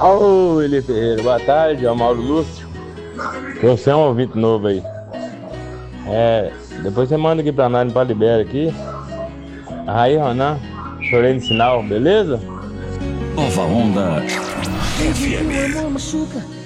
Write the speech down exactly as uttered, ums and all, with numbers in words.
Ô, Eli Ferreira, boa tarde, é o Mauro Lúcio. Você é um ouvinte novo aí. É, depois você manda aqui pra nós no Libera aqui. Aí, Ronan, chorei no sinal, beleza? Nova Onda F M.